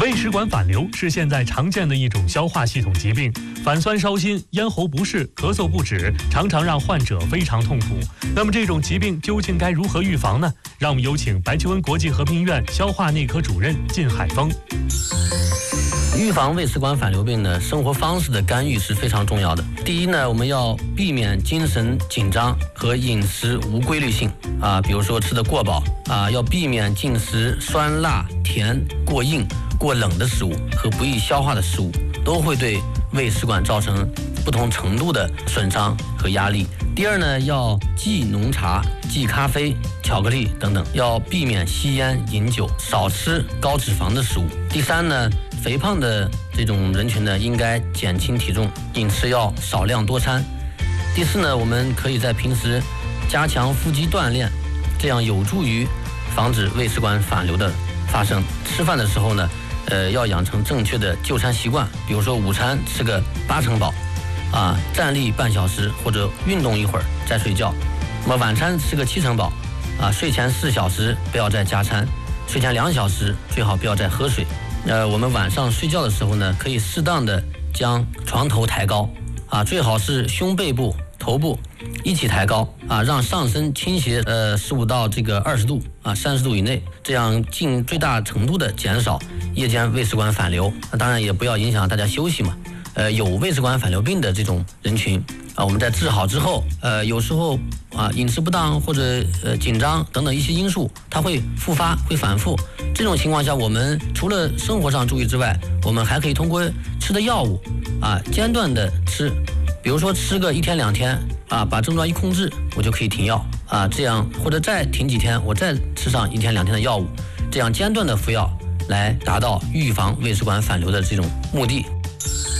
胃食管反流是现在常见的一种消化系统疾病，反酸烧心、咽喉不适、咳嗽不止，常常让患者非常痛苦。那么这种疾病究竟该如何预防呢？让我们有请白求恩国际和平医院消化内科主任靳海峰。 预防胃食管反流病呢，生活方式的干预是非常重要的。第一呢，我们要避免精神紧张和饮食无规律性比如说吃得过饱要避免进食酸辣甜过硬过冷的食物和不易消化的食物，都会对胃食管造成不同程度的损伤和压力。第二呢，要忌浓茶、忌咖啡、巧克力等等，要避免吸烟、饮酒，少吃高脂肪的食物。第三呢，肥胖的这种人群呢，应该减轻体重，饮食要少量多餐。第四呢，我们可以在平时加强腹肌锻炼，这样有助于防止胃食管反流的发生。吃饭的时候呢，要养成正确的就餐习惯，比如说午餐吃个8成饱，站立半小时或者运动一会儿再睡觉。那么晚餐吃个7成饱，睡前4小时不要再加餐，睡前2小时最好不要再喝水。我们晚上睡觉的时候呢，可以适当的将床头抬高，最好是胸背部、头部一起抬高，让上身倾斜15到20度，30度以内，这样尽最大程度的减少夜间胃食管反流。当然也不要影响大家休息嘛。有胃食管反流病的这种人群我们在治好之后，有时候饮食不当或者紧张等等一些因素，它会复发，会反复。这种情况下，我们除了生活上注意之外，我们还可以通过吃的药物间断的吃，比如说吃个1天2天把症状一控制，我就可以停药这样，或者再停几天，我再吃上1天2天的药物，这样间断的服药来达到预防胃食管反流的这种目的。